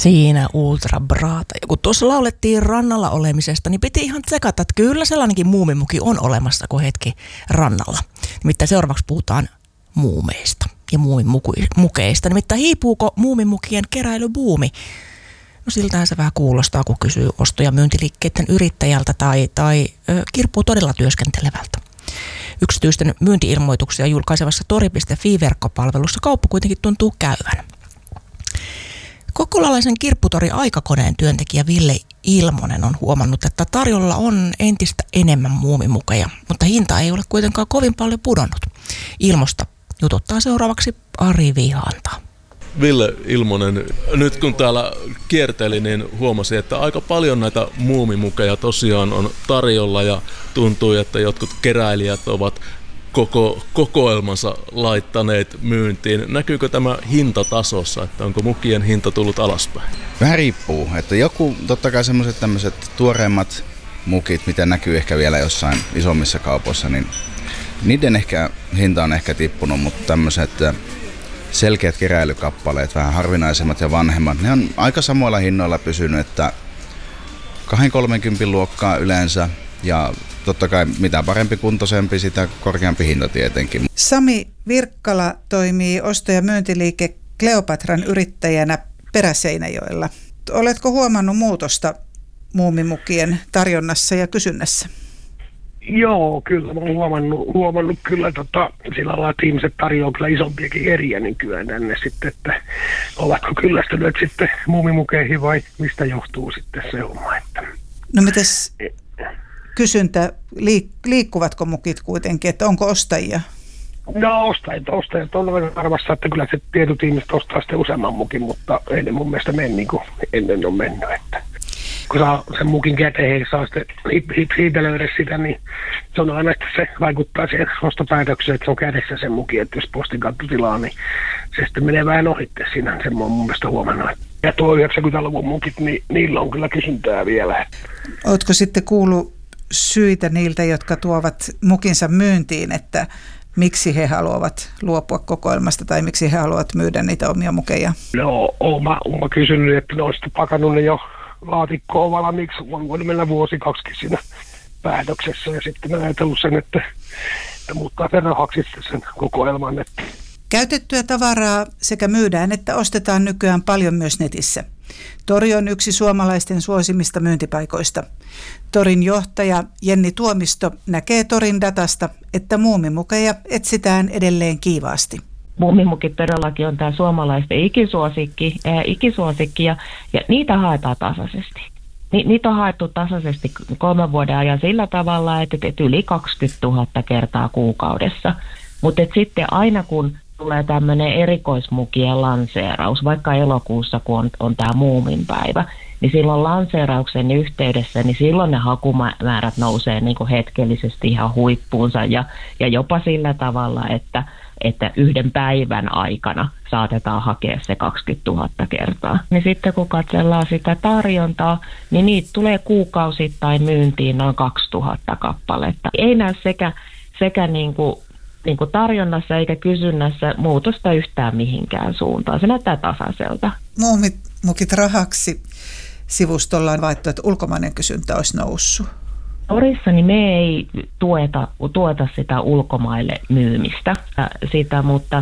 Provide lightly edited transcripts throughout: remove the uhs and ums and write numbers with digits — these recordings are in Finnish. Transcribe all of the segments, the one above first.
Siinä Ultra Brata. Ja kun tuossa laulettiin rannalla olemisesta, niin piti ihan tsekata, että kyllä sellainenkin muumimuki on olemassa kuin hetki rannalla. Nimittäin seuraavaksi puhutaan muumeista ja muumimukeista. Nimittäin hiipuuko muumimukien keräilybuumi? No siltähän se vähän kuulostaa, kun kysyy osto- ja myyntiliikkeiden yrittäjältä tai kirppuu todella työskentelevältä. Yksityisten myynti-ilmoituksia julkaisevassa tori.fi-verkkopalvelussa kauppa kuitenkin tuntuu käyvän. Kokkolalaisen kirpputori Aikakoneen työntekijä Ville Ilmonen on huomannut, että tarjolla on entistä enemmän muumimukeja, mutta hinta ei ole kuitenkaan kovin paljon pudonnut. Ilmosta jututtaa seuraavaksi Ari Vihanta. Ville Ilmonen, nyt kun täällä kierteli, niin huomasi, että aika paljon näitä muumimukeja tosiaan on tarjolla ja tuntuu, että jotkut keräilijät ovat koko kokoelmansa laittaneet myyntiin. Näkyykö tämä hintatasossa, että onko mukien hinta tullut alaspäin? Vähän riippuu, että joku, totta kai semmoiset tämmöiset tuoreimmat mukit, mitä näkyy ehkä vielä jossain isommissa kaupoissa, niin niiden hinta on ehkä tippunut, mutta tämmöiset selkeät keräilykappaleet, vähän harvinaisemmat ja vanhemmat, ne on aika samoilla hinnoilla pysynyt, että 2-30 luokkaa yleensä ja totta kai mitä parempi kuntoisempi, sitä korkeampi hinta tietenkin. Sami Virkkala toimii osto- ja myyntiliike Kleopatran yrittäjänä Peräseinäjoella. Oletko huomannut muutosta muumimukien tarjonnassa ja kysynnässä? Joo, kyllä. Mä oon huomannut kyllä sillä lailla, että ihmiset tarjoaa kyllä isompiakin eriä nykyään tänne sitten, että ovatko kyllästyneet sitten muumimukeihin vai mistä johtuu sitten se homma. Että. No mites kysyntä, liikkuvatko mukit kuitenkin, että onko ostajia? No ostajat on arvassa, että kyllä se tietyt ihmiset ostaa sitten useamman mukin, mutta ei ne mun mielestä mene niin kuin ennen on mennyt, että kun saa sen mukin käteen ja saa sitten siitä löydä sitä, niin se on aina, että se vaikuttaa siihen ostopäätökseen, että se on kädessä sen mukin, että jos postin kautta tilaa, niin se sitten menee vähän ohitte siinä, sen mä oon mun mielestä huomannut. Ja tuo 90-luvun mukit, niin niillä on kyllä kysyntää vielä. Ootko sitten kuullut syitä niiltä, jotka tuovat mukinsa myyntiin, että miksi he haluavat luopua kokoelmasta tai miksi he haluavat myydä niitä omia mukeja? No, oon mä kysynyt, että ne on sitten pakannut ne jo laatikkoon valmiiksi. On voinut mennä vuosi 2 siinä päätöksessä ja sitten mä ajatellut sen, että muuttaa sen rahaksi sen kokoelman. Että. Käytettyä tavaraa sekä myydään että ostetaan nykyään paljon myös netissä. Tori on yksi suomalaisten suosimista myyntipaikoista. Torin johtaja Jenni Tuomisto näkee Torin datasta, että muumimukeja etsitään edelleen kiivaasti. Muumimukit todellakin on tämä suomalaisten ikisuosikki ja niitä haetaan tasaisesti. Niitä on haettu tasaisesti 3 vuoden ajan sillä tavalla, että yli 20 000 kertaa kuukaudessa. Mutta sitten aina kun tulee tämmöinen erikoismukien lanseeraus, vaikka elokuussa kun on tämä muuminpäivä, niin silloin lanseerauksen yhteydessä, niin silloin ne hakumäärät nousee niin kuin hetkellisesti ihan huippuunsa ja jopa sillä tavalla, että yhden päivän aikana saatetaan hakea se 20 000 kertaa. Niin sitten kun katsellaan sitä tarjontaa, niin niitä tulee kuukausittain myyntiin noin 2000 kappaletta. Ei näy sekä niin kuin tarjonnassa eikä kysynnässä muutosta yhtään mihinkään suuntaan. Se näyttää tasaiselta. Muumimukit rahaksi sivustolla on vaihtoehto, että ulkomainen kysyntä olisi noussut. Torissa niin me ei tueta sitä ulkomaille myymistä, mutta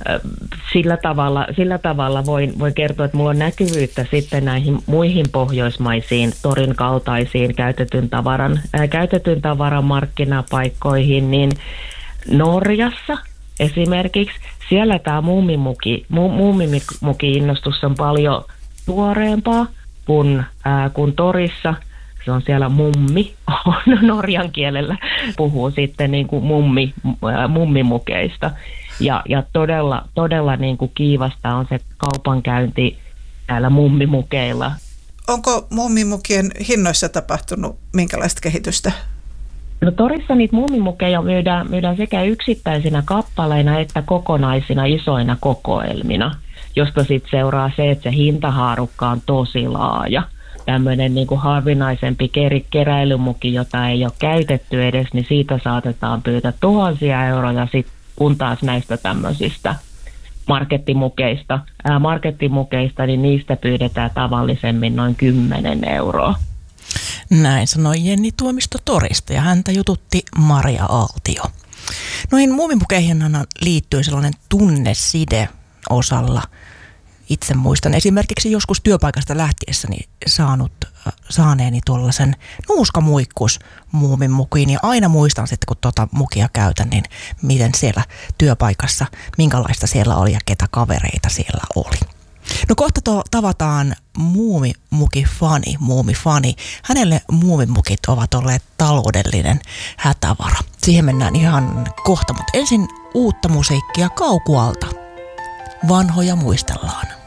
sillä tavalla voin kertoa, että mulla on näkyvyyttä sitten näihin muihin pohjoismaisiin Torin kaltaisiin käytetyn tavaran markkinapaikkoihin, niin Norjassa esimerkiksi siellä tämä muumimuki-innostus on paljon tuoreempaa kuin Torissa. Se on siellä mummi, norjan kielellä puhuu sitten niin kuin mummimukeista. Ja todella niin kuin kiivasta on se kaupankäynti täällä mummimukeilla. Onko mummimukien hinnoissa tapahtunut minkälaista kehitystä? No Torissa niitä muumimukeja myydään sekä yksittäisinä kappaleina että kokonaisina isoina kokoelmina, josta sitten seuraa se, että se hintahaarukka on tosi laaja. Tämmöinen niin kuin harvinaisempi keräilymuki, jota ei ole käytetty edes, niin siitä saatetaan pyytää 1000 euroja, kun taas näistä tämmöisistä markettimukeista, niin niistä pyydetään tavallisemmin noin 10 euroa. Näin sanoi Jenni Tuomisto Torista ja häntä jututti Maria Aaltio. Noihin muumimukeihin liittyy sellainen tunneside osalla. Itse muistan esimerkiksi joskus työpaikasta lähtiessäni saaneeni tuollaisen nuuskamuikkus muumimukiin ja aina muistan sitten kun tuota mukia käytän, niin miten siellä työpaikassa, minkälaista siellä oli ja ketä kavereita siellä oli. No kohta tavataan muumifani. Hänelle muumimukit ovat olleet taloudellinen hätävara. Siihen mennään ihan kohta, mutta ensin uutta musiikkia Kaukualta. Vanhoja muistellaan.